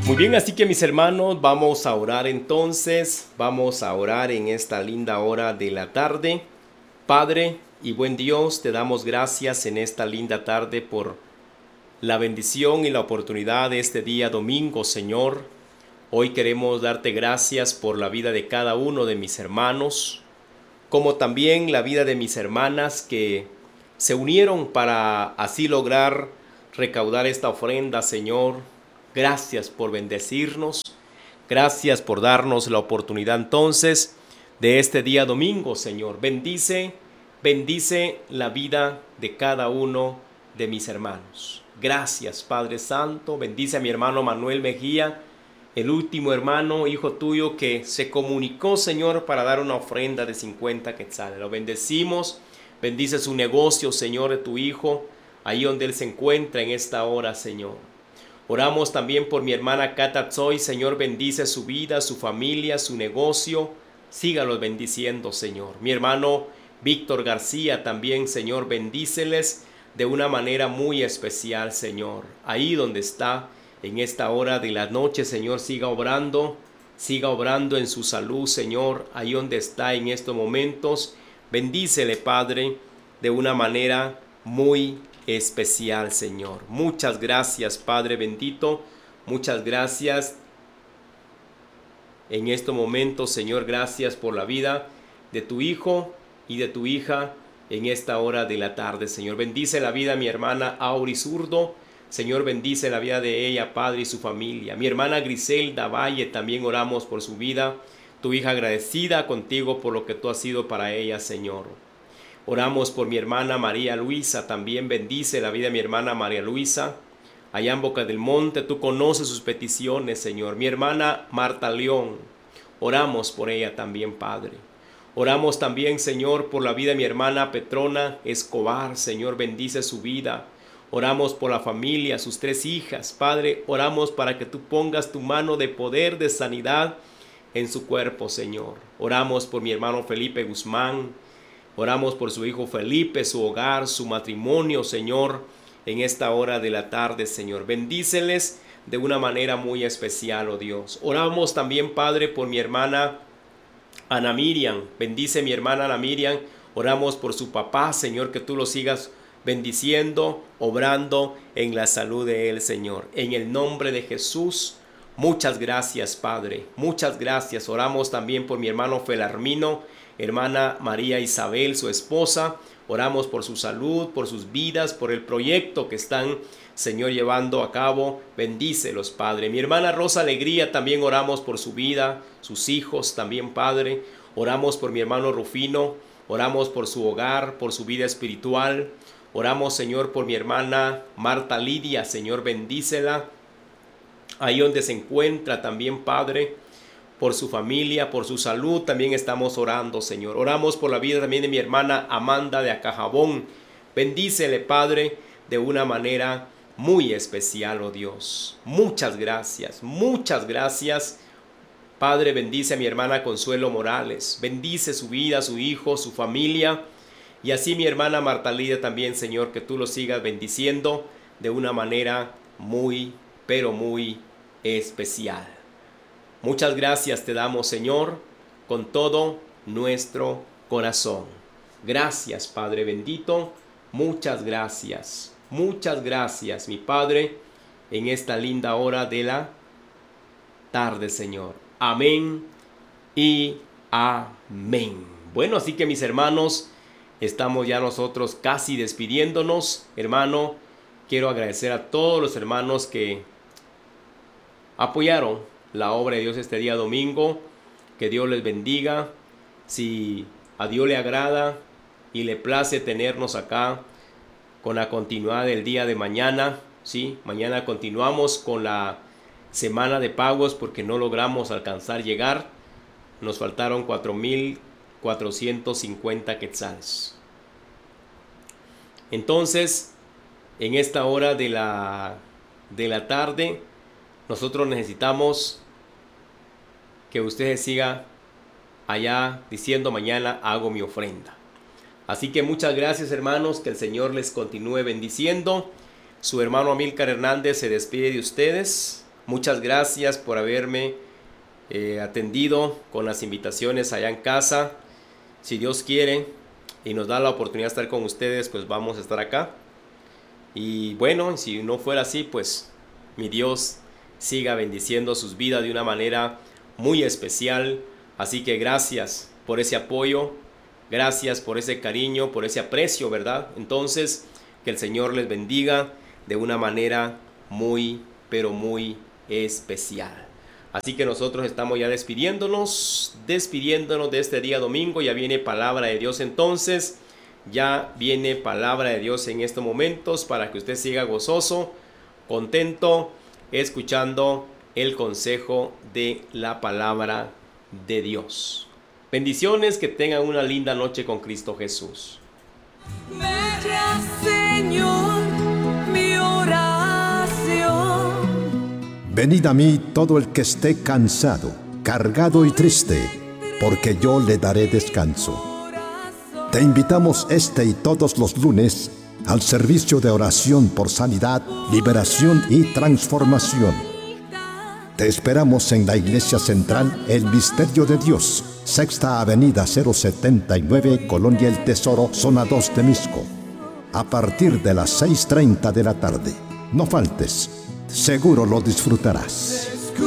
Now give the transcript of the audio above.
Muy bien, así que mis hermanos, vamos a orar entonces, vamos a orar en esta linda hora de la tarde. Padre y buen Dios, te damos gracias en esta linda tarde por la bendición y la oportunidad de este día domingo, Señor. Hoy queremos darte gracias por la vida de cada uno de mis hermanos, como también la vida de mis hermanas que se unieron para así lograr recaudar esta ofrenda, Señor. Gracias por bendecirnos, gracias por darnos la oportunidad entonces de este día domingo, Señor. Bendice la vida de cada uno de mis hermanos. Gracias, Padre Santo. Bendice a mi hermano Manuel Mejía, el último hermano, hijo tuyo, que se comunicó, Señor, para dar una ofrenda de 50 quetzales. Lo bendecimos. Bendice su negocio, Señor, de tu hijo, ahí donde él se encuentra en esta hora, Señor. Oramos también por mi hermana Cata Tzoy. Señor, bendice su vida, su familia, su negocio. Sígalos bendiciendo, Señor. Mi hermano Víctor García también, Señor, bendíceles de una manera muy especial, Señor. Ahí donde está, en esta hora de la noche, Señor, siga obrando en su salud, Señor. Ahí donde está en estos momentos, bendícele, Padre, de una manera muy especial, Señor. Muchas gracias, Padre bendito. Muchas gracias en estos momentos, Señor. Gracias por la vida de tu hijo y de tu hija en esta hora de la tarde, Señor. Bendice la vida de mi hermana Auri Zurdo. Señor, bendice la vida de ella, Padre, y su familia. Mi hermana Griselda Valle, también oramos por su vida. Tu hija agradecida contigo por lo que tú has sido para ella, Señor. Oramos por mi hermana María Luisa. También bendice la vida de mi hermana María Luisa. Allá en Boca del Monte, tú conoces sus peticiones, Señor. Mi hermana Marta León, oramos por ella también, Padre. Oramos también, Señor, por la vida de mi hermana Petrona Escobar. Señor, bendice su vida. Oramos por la familia, sus 3 hijas. Padre, oramos para que tú pongas tu mano de poder, de sanidad en su cuerpo, Señor. Oramos por mi hermano Felipe Guzmán. Oramos por su hijo Felipe, su hogar, su matrimonio, Señor, en esta hora de la tarde, Señor. Bendíceles de una manera muy especial, oh Dios. Oramos también, Padre, por mi hermana Ana Miriam. Bendice mi hermana Ana Miriam. Oramos por su papá, Señor, que tú lo sigas bendiciendo, obrando en la salud de él, Señor. En el nombre de Jesús, muchas gracias, Padre. Muchas gracias. Oramos también por mi hermano Felarmino, hermana María Isabel, su esposa. Oramos por su salud, por sus vidas, por el proyecto que están, Señor, llevando a cabo. Bendícelos, Padre. Mi hermana Rosa Alegría, también oramos por su vida, sus hijos también, Padre. Oramos por mi hermano Rufino. Oramos por su hogar, por su vida espiritual. Oramos, Señor, por mi hermana Marta Lidia. Señor, bendícela ahí donde se encuentra también, Padre. Por su familia, por su salud, también estamos orando, Señor. Oramos por la vida también de mi hermana Amanda de Acajabón. Bendícele, Padre, de una manera muy especial, oh Dios. Muchas gracias, Padre. Bendice a mi hermana Consuelo Morales. Bendice su vida, su hijo, su familia. Y así mi hermana Marta Lidia también, Señor, que tú lo sigas bendiciendo de una manera muy, pero muy especial. Muchas gracias te damos, Señor, con todo nuestro corazón. Gracias, Padre bendito. Muchas gracias, mi Padre, en esta linda hora de la tarde, Señor. Amén y amén. Bueno, así que mis hermanos, estamos ya nosotros casi despidiéndonos. Hermano, quiero agradecer a todos los hermanos que apoyaron la obra de Dios este día domingo. Que Dios les bendiga. Si a Dios le agrada y le place tenernos acá con la continuidad del día de mañana, ¿sí? Mañana continuamos con la semana de pagos porque no logramos alcanzar llegar. Nos faltaron 4,450 quetzales. Entonces, en esta hora de la tarde, nosotros necesitamos que usted siga allá diciendo: mañana hago mi ofrenda. Así que muchas gracias, hermanos, que el Señor les continúe bendiciendo. Su hermano Amílcar Hernández se despide de ustedes. Muchas gracias por haberme atendido con las invitaciones allá en casa. Si Dios quiere y nos da la oportunidad de estar con ustedes, pues vamos a estar acá. Y bueno, si no fuera así, pues mi Dios siga bendiciendo sus vidas de una manera muy especial. Así que gracias por ese apoyo, gracias por ese cariño, por ese aprecio, ¿verdad? Entonces, que el Señor les bendiga de una manera muy, pero muy especial. Así que nosotros estamos ya despidiéndonos de este día domingo. Ya viene palabra de Dios entonces. Ya viene palabra de Dios en estos momentos para que usted siga gozoso, contento, escuchando el consejo de la palabra de Dios. Bendiciones, que tengan una linda noche con Cristo Jesús. Señor, mi oración. Venid a mí todo el que esté cansado, cargado y triste, porque yo le daré descanso. Te invitamos este y todos los lunes al servicio de oración por sanidad, liberación y transformación. Te esperamos en la Iglesia Central El Misterio de Dios, Sexta Avenida 079, Colonia El Tesoro, Zona 2 de Misco, a partir de las 6:30 de la tarde. No faltes, seguro lo disfrutarás.